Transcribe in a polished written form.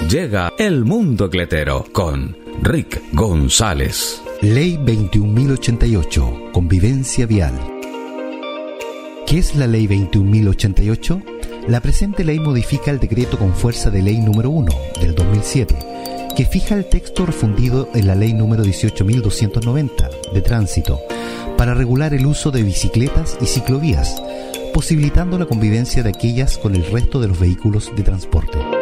Llega El Mundo Cletero con Rick González. Ley 21.088, Convivencia Vial. ¿Qué es la Ley 21.088? La presente ley modifica el decreto con fuerza de ley número 1 del 2007, que fija el texto refundido en la ley número 18.290 de tránsito para regular el uso de bicicletas y ciclovías, posibilitando la convivencia de aquellas con el resto de los vehículos de transporte.